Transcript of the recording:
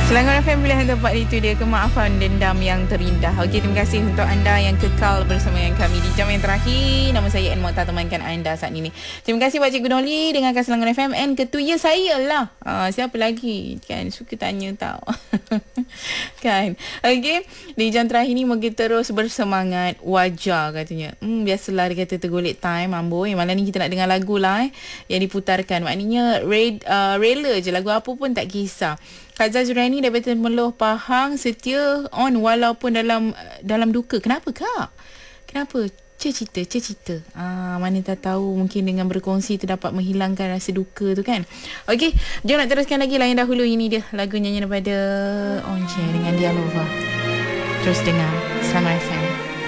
Selangor FM pilihan tempat itu dia kemaafan dendam yang terindah. Okey, terima kasih untuk anda yang kekal bersama dengan kami di jam yang terakhir. Nama saya Anne Mokhtar, temankan anda saat ini. Terima kasih Pak Cikgu Noli dengan Selangor FM. And ketuya saya lah. Siapa lagi? Kan suka tanya tau. Kan. Okey, di jam terakhir ni moga terus bersemangat. Wajar katanya. Biasalah dia kata tergolek time amboi. Malam ni kita nak dengar lagu lah yang diputarkan. Maknanya rela je, lagu apa pun tak kisah. Kak Zazurani daripada Meloh Pahang, setia on walaupun dalam duka. Kenapa Kak? Kenapa? Cerita. Mana tak tahu, mungkin dengan berkongsi tu dapat menghilangkan rasa duka tu kan. Okey, jom nak teruskan lagi lain dahulu. Ini dia lagu nyanyian daripada Once dengan Dialova. Terus dengar Selamat FM.